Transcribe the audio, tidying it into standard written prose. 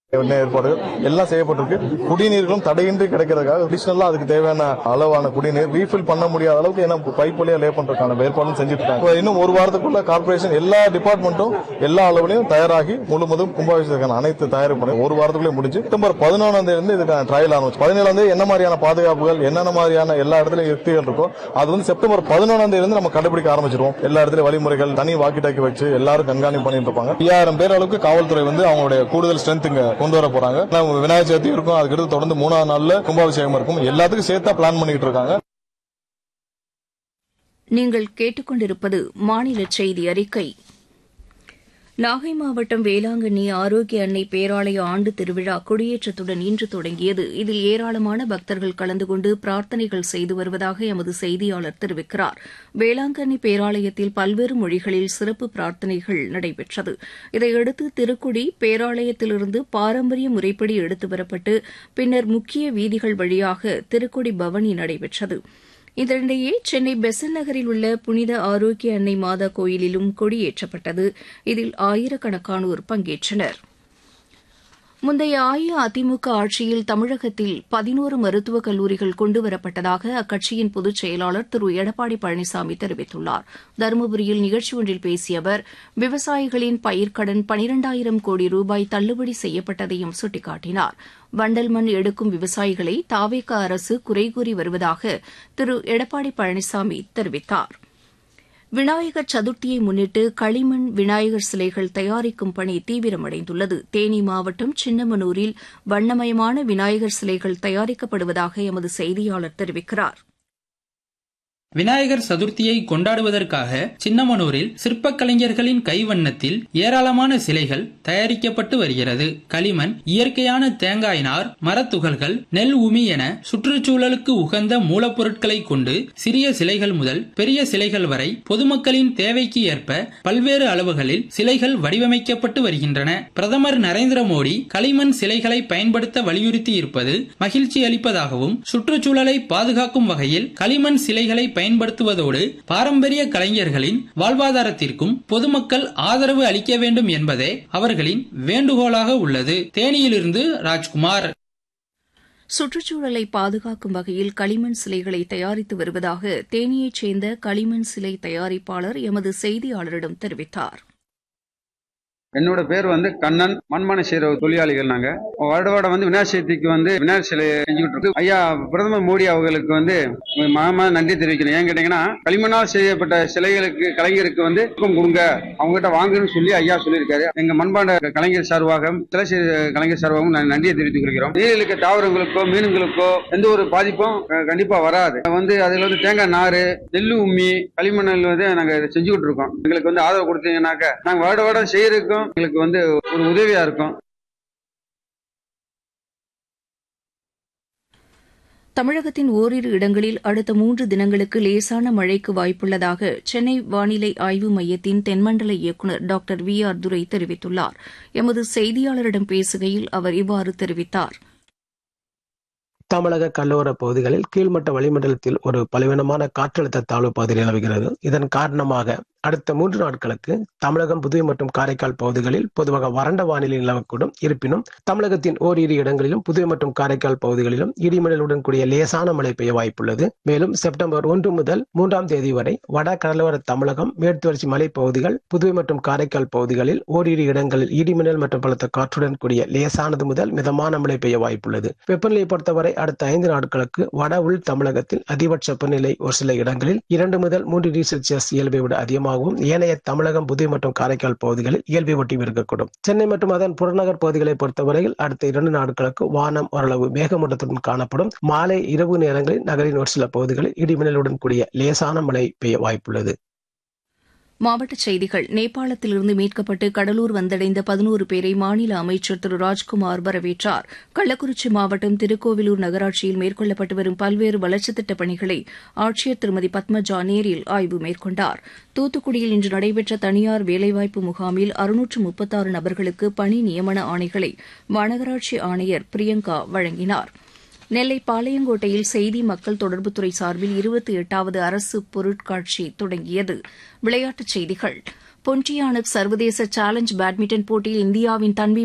ஏற்பாடுகள் எல்லாம் செய்யப்பட்டிருக்கு. குடிநீர்களும் தடையின்றி கிடைக்கிறதுக்காக அடிஷனலா அதுக்கு தேவையான அளவான குடிநீர் ரீஃபில் பண்ண முடியாத அளவுக்கு ஏன்னா பைப் வழியா லே பண்றதுக்கான ஏற்பாடும் செஞ்சுட்டு இருக்காங்க. இன்னும் ஒரு வாரத்துக்குள்ள கார்பரேஷன் எல்லா டிபார்ட்மெண்ட்டும் எல்லா அளவுலையும் தயாராகி முழுவதும் கும்பாபிஷேகத்துக்கான அனைத்து தயாரிப்பு ஒரு வாரத்துக்குள்ளே முடிஞ்சு செப்டம்பர் 11ஆம் தேதி இதுக்கான ட்ரையல் ஆரம்பிச்சு 17ஆம் தேதி என்ன மாதிரியான பாதுகாப்புகள் என்னென்ன மாதிரியான எல்லா இடத்துலயும் யுக்திகள் இருக்கோ அது செப்டம்பர் 11ஆம் தேதி நம்ம கண்டுபிடிக்க ஆரம்பிச்சிருவோம். எல்லா இடத்துலயும் வழிமுறைகள் தனி வாக்கி டாக்கி வச்சு எல்லாரும் கண்காணிப்பு பண்ணிட்டு இருப்பாங்க. 5000 பேர் அளவுக்கு காவல்துறை அவங்களுடைய கூடுதல் ஸ்ட்ரென்த் இங்க கொண்டு வர போறாங்க. விநாயகர் சதுர்த்தி இருக்கும், அதுக்கு தொடர்ந்து 3ஆவது நாள்ல கும்பாபிஷேகம் இருக்கும். எல்லாத்துக்கும் சேர்த்தா பிளான் பண்ணிட்டு இருக்காங்க. நீங்கள் கேட்டுக்கொண்டிருப்பது மாநில செய்தி அறிக்கை. நாகை மாவட்டம் வேளாங்கண்ணி ஆரோக்கிய அன்னை பேராலய ஆண்டு திருவிழா கொடியேற்றத்துடன் இன்று தொடங்கியது. இதில் ஏராளமான பக்தர்கள் கலந்து கொண்டு பிரார்த்தனைகள் செய்து வருவதாக எமது செய்தியாளர் தெரிவிக்கிறார். வேளாங்கண்ணி பேராலயத்தில் பல்வேறு மொழிகளில் சிறப்பு பிரார்த்தனைகள் நடைபெற்றது. இதையடுத்து திருக்குடி பேராலயத்திலிருந்து பாரம்பரிய முறைப்படி எடுத்து வரப்பட்டு பின்னர் முக்கிய வீதிகள் வழியாக திருக்குடி பவனி நடைபெற்றது. இதனிடையே சென்னை பெசன்ட் நகரில் உள்ள புனித ஆரோக்கிய அன்னை மாதா கோயிலிலும் கொடியேற்றப்பட்டது. இதில் ஆயிரக்கணக்கானோர் பங்கேற்றனர். முந்தைய அஇஅதிமுக ஆட்சியில் தமிழகத்தில் 11 மருத்துவக் கல்லூரிகள் கொண்டுவரப்பட்டதாக அக்கட்சியின் பொதுச் செயலாளர் திரு எடப்பாடி பழனிசாமி தெரிவித்துள்ளார். தருமபுரியில் நிகழ்ச்சி ஒன்றில் பேசிய அவர் விவசாயிகளின் பயிர்க்கடன் 12,000 கோடி ரூபாய் தள்ளுபடி செய்யப்பட்டதையும் சுட்டிக்காட்டினார். வண்டல் மண் எடுக்கும் விவசாயிகளை தாவேக அரசு குறை கூறி வருவதாக திரு எடப்பாடி பழனிசாமி தெரிவித்தார். விநாயகர் சதுர்த்தியை முன்னிட்டு களிமண் விநாயகர் சிலைகள் தயாரிக்கும் பணி தீவிரமடைந்துள்ளது. தேனி மாவட்டம் சின்னமனூரில் வண்ணமயமான விநாயகர் சிலைகள் தயாரிக்கப்படுவதாக எமது செய்தியாளர் தெரிவிக்கிறார். விநாயகர் சதுர்த்தியை கொண்டாடுவதற்காக சின்னமனூரில் சிற்பக் கலைஞர்களின் கைவண்ணத்தில் ஏராளமான சிலைகள் தயாரிக்கப்பட்டு வருகிறது. களிமண், இயற்கையான தேங்காய் நார், மரத்துகள்கள், நெல் உமி என சுற்றுச்சூழலுக்கு உகந்த மூலப்பொருட்களை கொண்டு சிறிய சிலைகள் முதல் பெரிய சிலைகள் வரை பொதுமக்களின் தேவைக்கு ஏற்ப பல்வேறு அளவுகளில் சிலைகள் வடிவமைக்கப்பட்டு வருகின்றன. பிரதமர் நரேந்திர மோடி களிமண் சிலைகளை பயன்படுத்த வலியுறுத்தி இருப்பது மகிழ்ச்சி அளிப்பதாகவும் சுற்றுச்சூழலை பாதுகாக்கும் வகையில் களிமண் சிலைகளை பயன்படுத்துவதோடு பாரம்பரிய கலைஞர்களின் வாழ்வாதாரத்திற்கும் பொதுமக்கள் ஆதரவு அளிக்க வேண்டும் என்பதே அவர்களின் வேண்டுகோளாக உள்ளது. தேனியிலிருந்து ராஜ்குமார். சுற்றுச்சூழலை பாதுகாக்கும் வகையில் களிமண் சிலைகளை தயாரித்து வருவதாக தேனியைச் சேர்ந்த களிமண் சிலை தயாரிப்பாளர் எமது செய்தியாளரிடம் தெரிவித்தார். என்னோட பேர் கண்ணன். மண்மனை செய்யற தொழிலாளிகள் நாங்க. வருட விநாயகர் சதுர்த்திக்கு விநாயகர் சிலை செஞ்சுக்கிட்டு இருக்கோம். ஐயா பிரதமர் மோடி அவர்களுக்கு மகமா நன்றி தெரிவிக்கிறேன். ஏன் கேட்டீங்கன்னா களிமண்ணால் செய்யப்பட்ட சிலைகளுக்கு கலைஞருக்கு ஊக்கம் கொடுங்க, அவங்ககிட்ட வாங்குன்னு சொல்லி ஐயா சொல்லியிருக்காரு. எங்க மண்பாண்ட கலைஞர் சார்பாக சிலை செய்த கலைஞர் சார்பாகவும் நான் நன்றியை தெரிவித்துக் கொள்கிறோம். நீரில் இருக்க தாவரங்களுக்கோ மீன்களுக்கோ எந்த ஒரு பாதிப்பும் கண்டிப்பா வராது. அதுல தேங்காய் நாறு, நெல்லு உம்மி, களிமண்ணில் நாங்க செஞ்சுக்கிட்டு இருக்கோம். எங்களுக்கு ஆதரவு கொடுத்தீங்கன்னாக்க நாங்க வருடம் செய்யறதுக்கும் எங்களுக்கு ஒரு உதவியா இருக்கும். தமிழகத்தின் ஓரிரு இடங்களில் அடுத்த 3 தினங்களுக்கு லேசான மழைக்கு வாய்ப்புள்ளதாக சென்னை வானிலை ஆய்வு மையத்தின் தென்மண்டல இயக்குநர் டாக்டர் VR துரை தெரிவித்துள்ளார். எமது செய்தியாளரிடம் பேசுகையில் அவர் இவ்வாறு தெரிவித்தார். தமிழக கடலோர பகுதிகளில் கீழ்மட்ட வளிமண்டலத்தில் ஒரு பலவீனமான காற்றழுத்த தாழ்வு பகுதி நிலவுகிறது. இதன் காரணமாக அடுத்த 3 நாட்களுக்கு தமிழகம், புதுவை மற்றும் காரைக்கால் பகுதிகளில் பொதுவாக வறண்ட வானிலை நிலவக்கூடும். இருப்பினும் தமிழகத்தின் ஓரிரு இடங்களிலும் புதுவை மற்றும் காரைக்கால் பகுதிகளிலும் இடிமின்னலுடன் கூடிய லேசான மழை பெய்ய வாய்ப்புள்ளது. மேலும் செப்டம்பர் 1 முதல் 3ஆம் தேதி வரை வட கடலோர தமிழகம், மேற்குத்தொடர்ச்சி மலைப்பகுதிகள், புதுவை மற்றும் காரைக்கால் பகுதிகளில் ஓரிரு இடங்களில் இடிமின்னல் மற்றும் பலத்த காற்றுடன் கூடிய லேசானது முதல் மிதமான மழை பெய்ய வாய்ப்புள்ளது. வெப்பநிலையை பொறுத்தவரை அடுத்த 5 நாட்களுக்கு வட உள் தமிழகத்தில் அதிகபட்ச வெப்பநிலை ஒரு சில இடங்களில் 2 முதல் 3 டிகிரி செல்சியஸ் இயல்பை விட அதிகமாக, ஏனைய தமிழகம், புதுவை மற்றும் காரைக்கால் பகுதிகளில் இயல்பை ஒட்டி இருக்கக்கூடும். சென்னை மற்றும் அதன் புறநகர் பகுதிகளை பொறுத்தவரையில் அடுத்த 2 நாட்களுக்கு வானம் ஓரளவு மேகமூட்டத்துடன் காணப்படும். மாலை இரவு நேரங்களில் நகரின் ஒரு சில பகுதிகளில் இடிமின்னலுடன் கூடிய லேசான மழை பெய்ய வாய்ப்புள்ளது. மாவட்டச் செய்திகள். நேபாளத்திலிருந்து மீட்கப்பட்டு கடலூர் வந்தடைந்த 11 பேரை மாநில அமைச்சர் திரு ராஜ்குமார் வரவேற்றார். கள்ளக்குறிச்சி மாவட்டம் திருக்கோவிலூர் நகராட்சியில் மேற்கொள்ளப்பட்டு வரும் பல்வேறு வளர்ச்சித் திட்டப் பணிகளை ஆட்சியர் திருமதி பத்மஜா நேரில் ஆய்வு மேற்கொண்டார். தூத்துக்குடியில் இன்று நடைபெற்ற தனியார் வேலைவாய்ப்பு முகாமில் 636 நபர்களுக்கு பணி நியமன ஆணைகளை மாநகராட்சி ஆணையர் பிரியங்கா வழங்கினார். நெல்லை பாளையங்கோட்டையில் செய்தி மக்கள் தொடர்புத்துறை சார்பில் 28வது அரசு பொருட்காட்சி தொடங்கியது. விளையாட்டுச் செய்திகள். பொன்டியானக் சர்வதேச சேலஞ்ச் பேட்மிண்டன் போட்டியில் இந்தியாவின் தன்வி